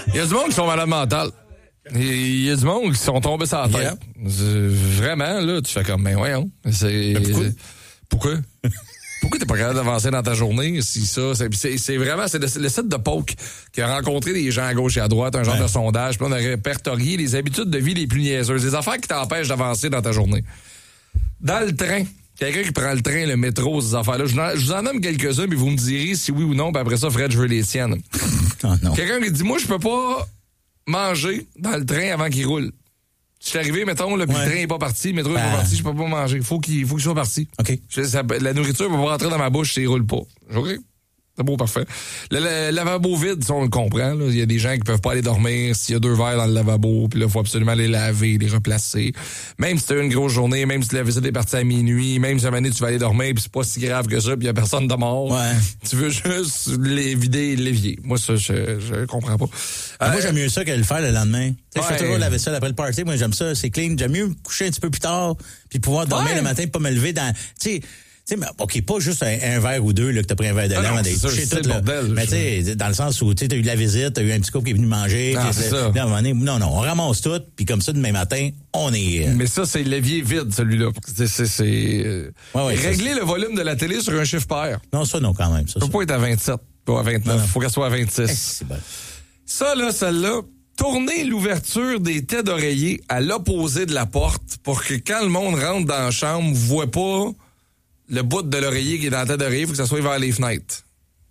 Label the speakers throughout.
Speaker 1: Il y a du monde qui sont malades mentales. Il y a du monde qui sont tombés sur la tête.
Speaker 2: Yeah.
Speaker 1: Vraiment, là, tu fais comme, mais voyons. Pourquoi? Pourquoi t'es pas capable d'avancer dans ta journée? Si ça, c'est vraiment, c'est le site de Poke qui a rencontré des gens à gauche et à droite, un genre de sondage, puis on a répertorié les habitudes de vie les plus niaiseuses, les affaires qui t'empêchent d'avancer dans ta journée. Dans le train, quelqu'un qui prend le train, le métro, ces affaires-là, je vous en nomme quelques-uns, puis vous me direz si oui ou non, puis après ça, Fred, je veux les siennes.
Speaker 2: Oh, non.
Speaker 1: Quelqu'un qui dit, moi, je peux pas manger dans le train avant qu'il roule. Je suis arrivé, mettons, le train n'est pas parti, le métro n'est pas parti, je peux pas manger. Faut qu'il soit parti.
Speaker 2: OK.
Speaker 1: La nourriture peut pas rentrer dans ma bouche s'il roule pas. OK? C'est beau, parfait. Le lavabo vide, ça, on le comprend. Là. Il y a des gens qui peuvent pas aller dormir s'il y a 2 verres dans le lavabo, puis là, il faut absolument les laver, les replacer. Même si t'as une grosse journée, même si la visite est partie à minuit, même si à un moment donné, tu vas aller dormir, puis c'est pas si grave que ça, puis il y a personne de mort.
Speaker 2: Ouais.
Speaker 1: Tu veux juste les vider l'évier. Moi, ça, je comprends pas.
Speaker 2: Moi, j'aime mieux ça que le faire le lendemain. Je fais toujours la vaisselle après le party. Moi, j'aime ça. C'est clean. J'aime mieux me coucher un petit peu plus tard, puis pouvoir dormir le matin, pas me lever dans... Tu sais, OK, pas juste un verre ou deux là, que t'as pris un verre de lait avant d'être couché tout.
Speaker 1: Bordel,
Speaker 2: mais tu sais, dans le sens où tu as eu de la visite, t'as eu un petit couple qui est venu manger.
Speaker 1: C'est ça.
Speaker 2: À un moment donné, non, on ramasse tout, puis comme ça, demain matin, on est...
Speaker 1: Mais ça, c'est l'évier vide, celui-là. Régler le volume de la télé sur un chiffre pair.
Speaker 2: Non, ça, non, quand même. Ça
Speaker 1: peut pas être à 27, pas à 29. Faut qu'elle soit à 26.
Speaker 2: C'est bon.
Speaker 1: Ça, là, celle-là, tourner l'ouverture des têtes d'oreiller à l'opposé de la porte pour que quand le monde rentre dans la chambre, vous voyez pas le bout de l'oreiller qui est dans la tête d'oreiller, il faut que ça soit vers les fenêtres.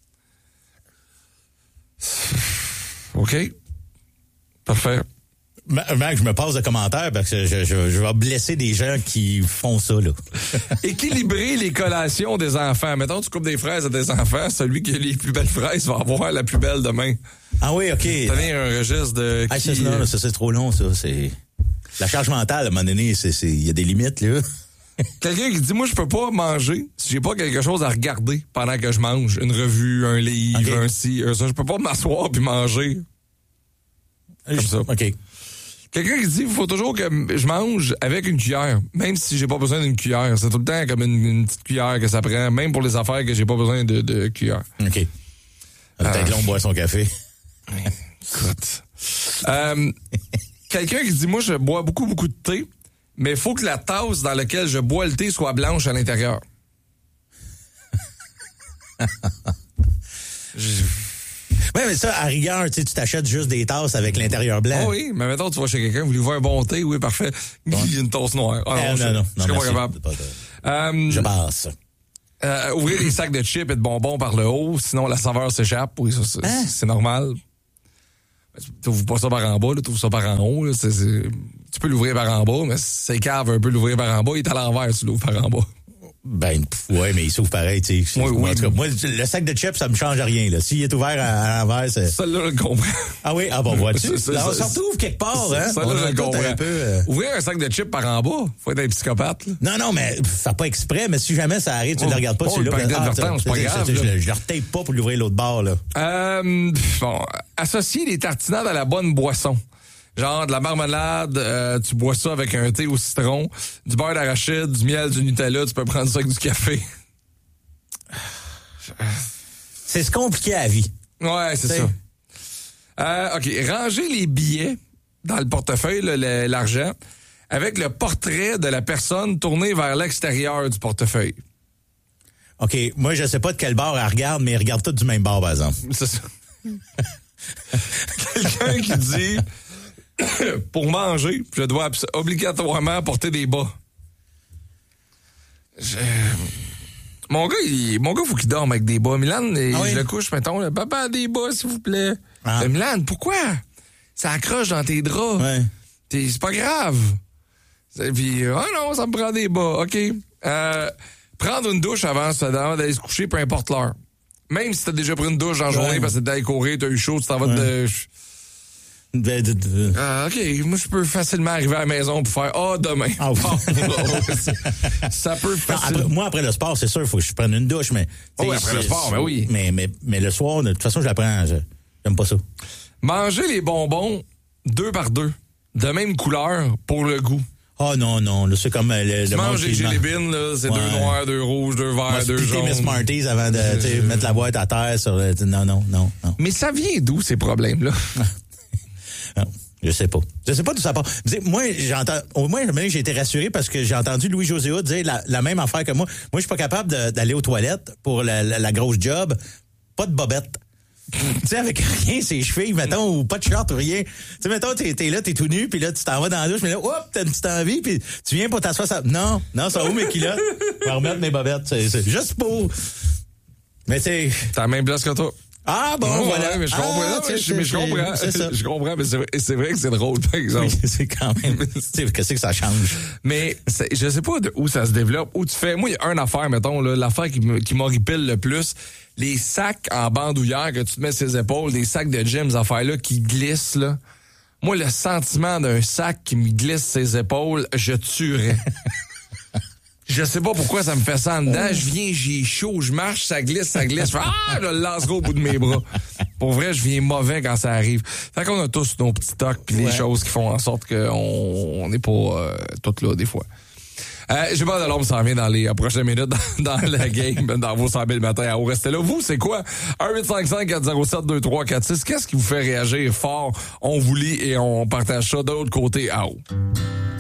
Speaker 1: OK? Parfait.
Speaker 2: Mac, je me passe de commentaires parce que je vais blesser des gens qui font ça, là.
Speaker 1: Équilibrer les collations des enfants. Mettons, tu coupes des fraises à tes enfants, celui qui a les plus belles fraises va avoir la plus belle demain.
Speaker 2: Ah oui, OK.
Speaker 1: Tenir un registre de...
Speaker 2: ça, c'est trop long, ça. C'est... La charge mentale, à un moment donné, il y a des limites, là.
Speaker 1: Quelqu'un qui dit, moi, je peux pas manger si j'ai pas quelque chose à regarder pendant que je mange. Une revue, un livre, un ci, un ça. Je peux pas m'asseoir puis manger. Comme ça.
Speaker 2: OK.
Speaker 1: Quelqu'un qui dit, il faut toujours que je mange avec une cuillère, même si j'ai pas besoin d'une cuillère. C'est tout le temps comme une petite cuillère que ça prend, même pour les affaires que j'ai pas besoin de cuillère.
Speaker 2: OK. Peut-être qu'on boit son café.
Speaker 1: Écoute. Quelqu'un qui dit, moi, je bois beaucoup de thé, mais il faut que la tasse dans laquelle je bois le thé soit blanche à l'intérieur.
Speaker 2: Oui, mais ça, à rigueur, tu t'achètes juste des tasses avec l'intérieur blanc.
Speaker 1: Oh oui, mais mettons, tu vas chez quelqu'un, vous lui voulez un bon thé, oui, parfait. Il y a une tasse noire.
Speaker 2: Ah, non,
Speaker 1: je suis pas capable.
Speaker 2: Je passe.
Speaker 1: Ouvrir les sacs de chips et de bonbons par le haut, sinon la saveur s'échappe. Oui, ça, c'est normal. Tu ouvres pas ça par en bas, tu ouvres ça par en haut. Là, tu peux l'ouvrir par en bas, mais c'est cave un peu l'ouvrir par en bas, il est à l'envers, tu l'ouvres par en bas.
Speaker 2: Ben, ouais, mais il s'ouvre pareil, tu sais.
Speaker 1: Oui.
Speaker 2: En tout cas, moi, le sac de chips, ça me change rien, là. S'il est ouvert à l'envers, c'est...
Speaker 1: Celle-là, je le comprends.
Speaker 2: Ah oui? Ah bon, vois-tu? On s'en retrouve quelque part, hein?
Speaker 1: Celle-là, je le comprends. Ouvrir un sac de chips par en bas, faut être un psychopathe, là.
Speaker 2: Non, mais ça pas exprès, mais si jamais ça arrive, tu ne le regardes pas celui-là.
Speaker 1: C'est pas grave.
Speaker 2: Je le retape pas pour l'ouvrir l'autre bord, là.
Speaker 1: Bon, associer les tartinades à la bonne boisson. Genre de la marmelade, tu bois ça avec un thé au citron, du beurre d'arachide, du miel, du Nutella, tu peux prendre ça avec du café.
Speaker 2: C'est compliqué à la vie.
Speaker 1: Ouais, c'est ça. OK, ranger les billets dans le portefeuille, l'argent, avec le portrait de la personne tourné vers l'extérieur du portefeuille.
Speaker 2: OK, moi, je sais pas de quel bord elle regarde, mais elle regarde tout du même bord, par exemple.
Speaker 1: C'est ça. Quelqu'un qui dit... pour manger, je dois obligatoirement porter des bas. Mon gars, faut qu'il dorme avec des bas. Milan, je le couche, mettons, là, papa, des bas, s'il vous plaît. Milan, pourquoi? Ça accroche dans tes draps.
Speaker 2: Ouais.
Speaker 1: C'est pas grave. Puis, non, ça me prend des bas. OK. Prendre une douche avant d'aller se coucher, peu importe l'heure. Même si t'as déjà pris une douche dans la journée parce que t'es allé courir, t'as eu chaud, tu t'en vas de... OK, moi, je peux facilement arriver à la maison pour faire demain. Ça peut facilement.
Speaker 2: Après le sport, c'est sûr, il faut que je prenne une douche, mais...
Speaker 1: après le sport, ben oui.
Speaker 2: Mais le soir, de toute façon, je la prends. J'aime pas ça.
Speaker 1: Manger les bonbons 2 par 2, de même couleur, pour le goût.
Speaker 2: Oh non, là, c'est comme
Speaker 1: tu manges les Jelly-Beans, là, c'est 2 noirs, 2 rouges, 2 verts, 2 jaunes.
Speaker 2: Mes Smarties avant de mettre la boîte à terre sur le... Non.
Speaker 1: Mais ça vient d'où, ces problèmes-là?
Speaker 2: Je sais pas d'où ça part. Moi, au moins, j'ai été rassuré parce que j'ai entendu Louis-José Hood dire la même affaire que moi. Moi, je suis pas capable d'aller aux toilettes pour la grosse job. Pas de bobette. Tu sais, avec rien, ses chevilles, mettons, ou pas de short ou rien. Tu sais, mettons, t'es là, t'es tout nu, puis là, tu t'en vas dans la douche, mais là, hop, t'as une petite envie, puis tu viens pour t'asseoir ça. Non, ça où mes culottes? Je vais remettre mes bobettes. C'est juste pour. Mais c'est.
Speaker 1: T'as la même place que toi.
Speaker 2: Ah bon, voilà.
Speaker 1: Mais je comprends. Je comprends, mais c'est vrai que c'est drôle, par exemple.
Speaker 2: Oui, c'est quand même. Qu'est-ce que ça change?
Speaker 1: Mais je sais pas où ça se développe, où tu fais. Moi, il y a une affaire, mettons, là, l'affaire qui m'horripile le plus. Les sacs en bandoulière que tu te mets sur les épaules, des sacs de gym, ces affaires-là qui glissent, là. Moi, le sentiment d'un sac qui me glisse ses épaules, je tuerais. Je sais pas pourquoi ça me fait ça en dedans. Je viens, j'ai chaud, je marche, ça glisse. Je fais, je le lancerai au bout de mes bras. Pour vrai, je viens mauvais quand ça arrive. Fait qu'on a tous nos petits tocs pis les choses qui font en sorte qu'on n'est pas toutes là, des fois. J'ai pas de l'ombre s'en vient dans les prochaines minutes dans la game, dans vos 100 000 le matin. Vous restez là. Vous, c'est quoi? 1-855-407-2346. Qu'est-ce qui vous fait réagir fort? On vous lit et on partage ça de l'autre côté.